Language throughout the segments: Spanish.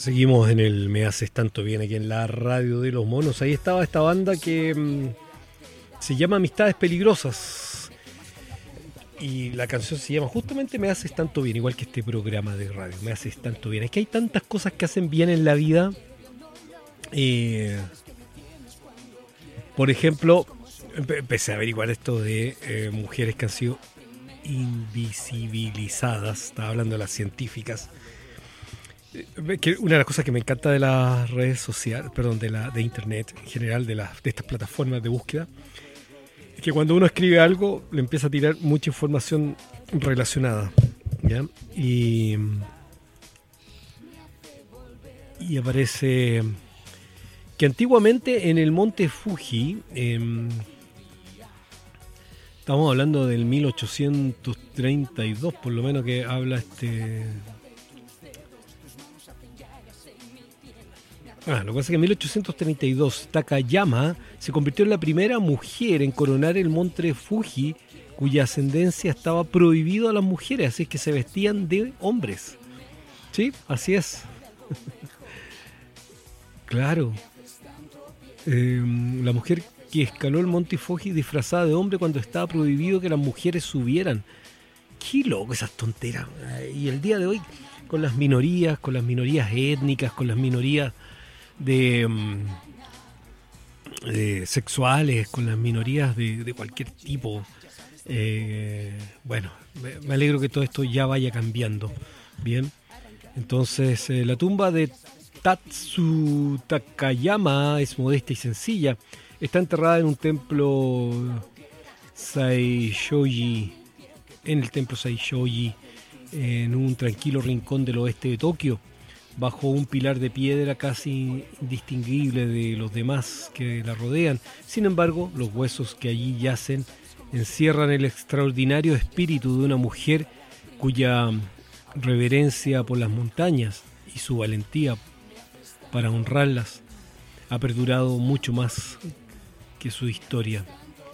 Seguimos en el Me Haces Tanto Bien aquí en la radio de los monos. Ahí estaba esta banda que se llama Amistades Peligrosas. Y la canción se llama justamente Me Haces Tanto Bien, igual que este programa de radio, Me Haces Tanto Bien. Es que hay tantas cosas que hacen bien en la vida. Por ejemplo, empecé a averiguar esto de mujeres que han sido invisibilizadas. Estaba hablando de las científicas. Que una de las cosas que me encanta de las redes sociales, perdón, de internet en general, de estas plataformas de búsqueda, es que cuando uno escribe algo le empieza a tirar mucha información relacionada, ¿ya? Y aparece que antiguamente en el monte Fuji, estamos hablando del 1832, por lo menos, que habla lo que pasa es que en 1832 Takayama se convirtió en la primera mujer en coronar el monte Fuji, cuya ascendencia estaba prohibido a las mujeres, así es que se vestían de hombres. Sí, así es. Claro. La mujer que escaló el monte Fuji disfrazada de hombre cuando estaba prohibido que las mujeres subieran. Qué loco esas tonteras. Y el día de hoy, con las minorías étnicas, con las minorías de sexuales, con las minorías de cualquier tipo. Bueno, me alegro que todo esto ya vaya cambiando. Bien, entonces la tumba de Tatsu Takayama es modesta y sencilla. Está enterrada en un templo Saishoji, en un tranquilo rincón del oeste de Tokio, bajo un pilar de piedra casi indistinguible de los demás que la rodean. Sin embargo, los huesos que allí yacen encierran el extraordinario espíritu de una mujer cuya reverencia por las montañas y su valentía para honrarlas ha perdurado mucho más que su historia.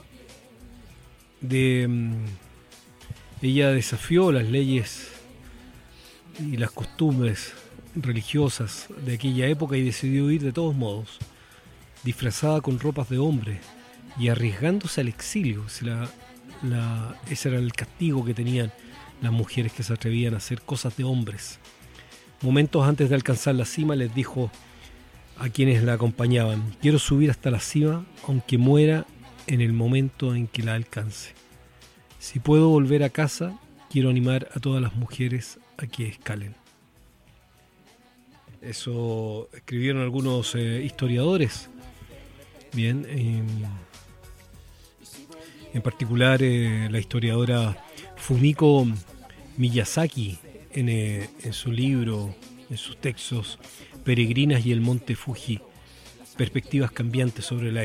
Ella desafió las leyes y las costumbres religiosas de aquella época y decidió huir de todos modos, disfrazada con ropas de hombre y arriesgándose al exilio. Ese era el castigo que tenían las mujeres que se atrevían a hacer cosas de hombres. Momentos antes de alcanzar la cima les dijo a quienes la acompañaban: quiero subir hasta la cima aunque muera en el momento en que la alcance. Si puedo volver a casa, quiero animar a todas las mujeres a que escalen. Eso escribieron algunos historiadores. Bien, en particular la historiadora Fumiko Miyazaki en su libro, en sus textos Peregrinas y el monte Fuji, perspectivas cambiantes sobre la